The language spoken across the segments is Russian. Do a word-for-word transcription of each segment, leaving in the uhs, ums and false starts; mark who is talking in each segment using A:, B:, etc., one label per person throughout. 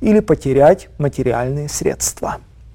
A: или потерять материальные средства.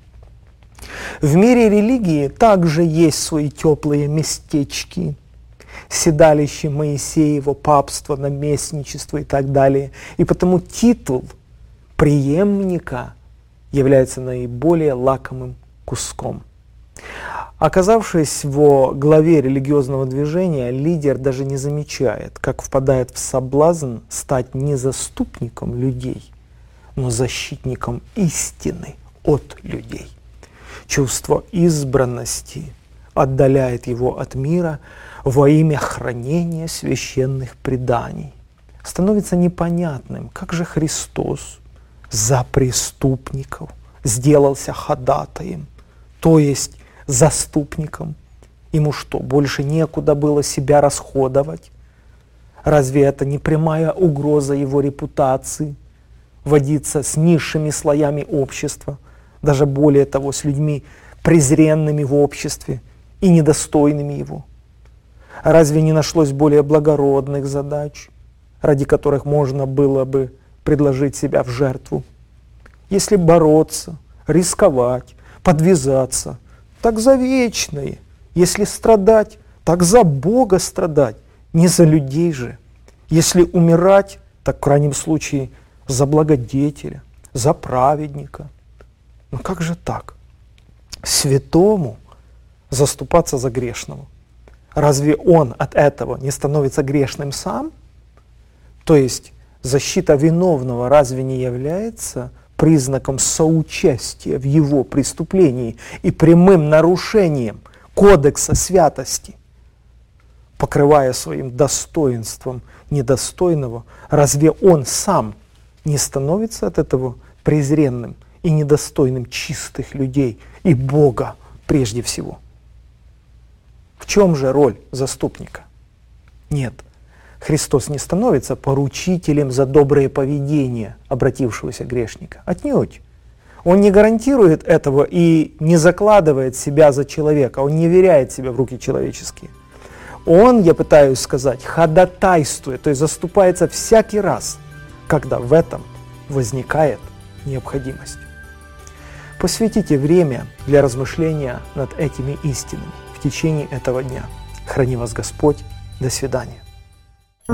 A: В мире религии также есть свои теплые местечки, седалище Моисеево, папство, наместничество и так далее. И потому титул преемника является наиболее лакомым куском. Оказавшись во главе религиозного движения, лидер даже не замечает, как впадает в соблазн стать не заступником людей, но защитником истины от людей. Чувство избранности отдаляет его от мира во имя хранения священных преданий. Становится непонятным, как же Христос за преступников сделался ходатаем, то есть заступником. Ему что, больше некуда было себя расходовать? Разве это не прямая угроза его репутации, водиться с низшими слоями общества, даже более того, с людьми, презренными в обществе и недостойными его? Разве не нашлось более благородных задач, ради которых можно было бы предложить себя в жертву? Если бороться, рисковать, подвязаться, так за вечное. Если страдать, так за Бога страдать, не за людей же. Если умирать, так в крайнем случае за благодетеля, за праведника. Но как же так? Святому заступаться за грешного. Разве он от этого не становится грешным сам? То есть защита виновного разве не является признаком соучастия в его преступлении и прямым нарушением кодекса святости? Покрывая своим достоинством недостойного, разве он сам не становится от этого презренным и недостойным чистых людей и Бога прежде всего? В чем же роль заступника? Нет, Христос не становится поручителем за доброе поведение обратившегося грешника. Отнюдь. Он не гарантирует этого и не закладывает себя за человека, он не веряет себя в руки человеческие. Он, я пытаюсь сказать, ходатайствует, то есть заступается всякий раз, когда в этом возникает необходимость. Посвятите время для размышления над этими истинами в течение этого дня. Храни вас Господь. До свидания.